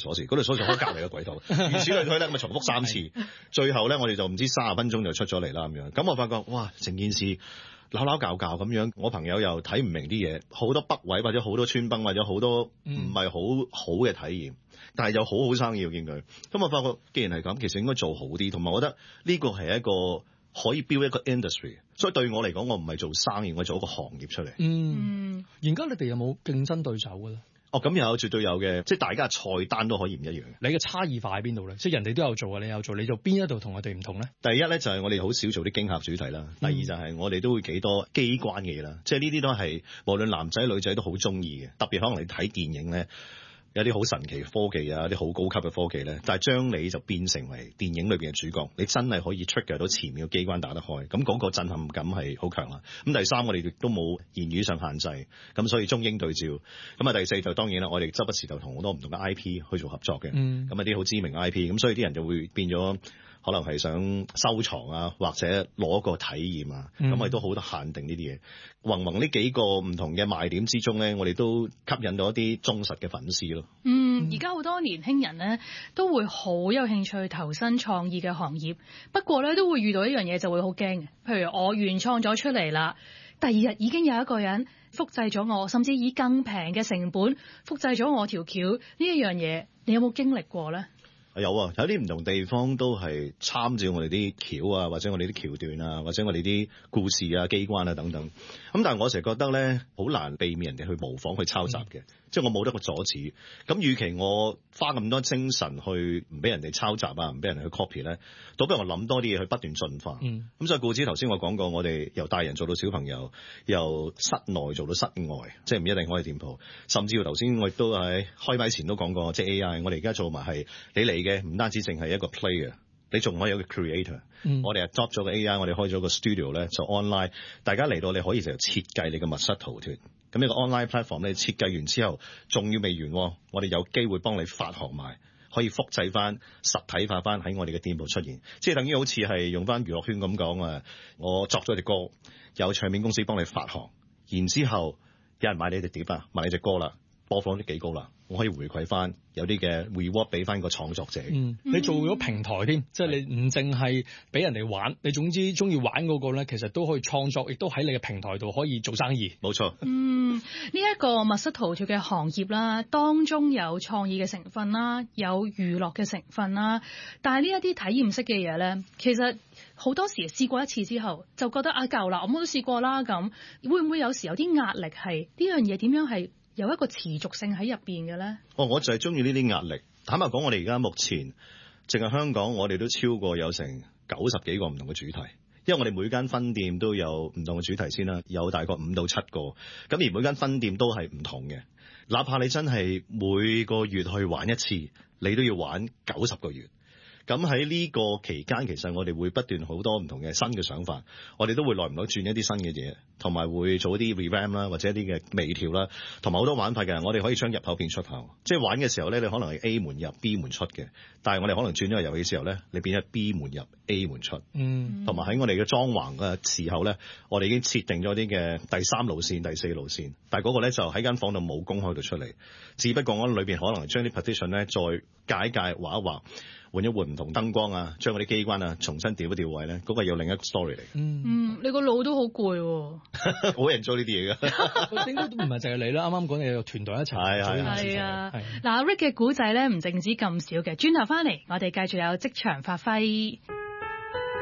鎖匙，嗰條鎖匙開隔離嘅櫃桶，如此類推咧，咁啊重複3次，最後咧我哋就唔知30分鐘就出咗嚟啦咁樣。咁我發覺哇，成件事扭扭教教咁樣，我朋友又睇唔明啲嘢，好多北位或者好多穿崩或者好多唔係好嘅體驗，但係又好生意我見佢。咁我發覺既然係咁，其實應該做好啲，同埋我覺得呢個係一個可以 build 一個 industry， 所以對我嚟講，我唔係做生意，我做一個行業出嚟。 而家你哋有冇競爭對手㗎咧？ 咁有絕對有嘅，即係大家菜單都可以唔一樣嘅。 你嘅差異化喺邊度咧？即係人哋都有做啊，你有做，你做邊一度同我哋唔同咧？ 第一咧就係我哋好少做啲驚嚇主題啦，第二就係我哋都會幾多機關嘅嘢啦，即係呢啲都係無論男仔女仔都好中意嘅，特別可能你睇電影咧。有啲好神奇嘅科技啊，啲好高級嘅科技咧，但係將你就變成為電影裏邊嘅主角，你真係可以 trigger 到前面嘅機關打得開，咁嗰個震撼感係好強啦。咁第三我哋亦都冇言語上限制，咁所以中英對照。咁啊第四就當然啦，我哋周不時就同好多唔同嘅 IP 去做合作嘅，咁啊啲好知名 IP，咁所以啲人就會變咗。可能係想收藏啊，或者攞個體驗啊，咁我哋都好多限定呢啲嘢。宏呢幾個唔同嘅賣點之中咧，我哋都吸引到一啲忠實嘅粉絲咯。 而家好多年輕人咧都會好有興趣投身創意嘅行業，不過咧都會遇到一樣嘢就會好驚嘅。譬如我原創咗出嚟啦，第二日已經有一個人複製咗我，甚至以更平嘅成本複製咗我條橋，呢一樣嘢你有冇經歷過咧？ 有啊，有啲唔同地方都係參照我哋啲橋啊，或者我哋啲橋段啊，或者我哋啲故事啊、機關啊等等。咁但係我成日覺得咧，好難避免人哋去模仿、去抄襲嘅，即係我冇得個阻止。咁與其我花咁多精神去唔俾人哋抄襲啊，唔俾人哋去 copy 咧，倒不如我諗多啲嘢去不斷進化。咁所以故此頭先我講過，我哋由大人做到小朋友，由室內做到室外，即係唔一定開店鋪，甚至乎頭先我亦都喺開麥前都講過，即係 AI，我哋而家做埋係你嚟嘅，唔單止淨係一個 player， 你仲可以有個 creator。我哋係 adopt 咗個 AI， 我哋開咗個 studio 咧，就 online， 大家嚟到你可以就設計你嘅密室逃脫。咁呢個 online platform 你設計完之後，仲要未完，我哋有機會幫你發行埋，可以複製翻、實體化翻喺我哋嘅店鋪出現。即係等於好似係用翻娛樂圈咁講啊，我作咗隻歌，有唱片公司幫你發行，然之後有人買你隻碟啊，買你隻歌啦，播放率幾高啦，我可以回饋翻，有啲嘅 reward 俾翻個創作者。 你做咗平台添，即係你唔淨係俾人哋玩，你總之中意玩嗰個咧，其實都可以創作，亦都喺你嘅平台度可以做生意。 冇錯。 呢一個密室逃脫嘅行業啦，當中有創意嘅成分啦，有娛樂嘅成分啦，但係呢一啲體驗式嘅嘢咧，其實好多時試過一次之後就覺得夠啦，我都試過啦，咁會唔會有時有啲壓力係呢樣嘢點樣係有一個持續性喺入邊嘅咧？ 我就係中意呢啲壓力。坦白講，我哋而家目前淨係香港，我哋都超過有成90幾個唔同嘅主題。因為我哋每間分店都有唔同嘅主題先啦，有大概5到7個。咁而每間分店都係唔同嘅。哪怕你真係每個月去玩一次，你都要玩90個月。咁喺呢個期間，其實我哋會不斷好多唔同嘅新嘅想法，我哋都會耐唔耐轉一啲新嘅嘢，同埋會做一啲 revamp 啦，或者一啲嘅微調啦，同埋好多玩法嘅。我哋可以將入口變出口，即係玩嘅時候咧，你可能係 A 門入 B 門出嘅，但係我哋可能轉咗個遊戲時候咧，你變咗 B 門入 A 門出。同埋喺我哋嘅裝潢嘅時候咧，我哋已經設定咗啲嘅第3路線、第4路線，但係嗰個咧就喺間房度冇公開到出嚟，只不過我裏邊可能將啲 partition 咧再解畫一畫。換一換唔同燈光啊，將嗰啲機關啊重新調一調位咧，嗰個有另一個 story 嚟嘅。 你個腦都好攰喎。 冇人做呢啲嘢㗎。 應該都唔係淨係你啦，啱啱講你有團隊一齊。 係啊。嗱，Rick 嘅古仔咧唔淨止咁少嘅，轉頭翻嚟我哋繼續有職場發揮。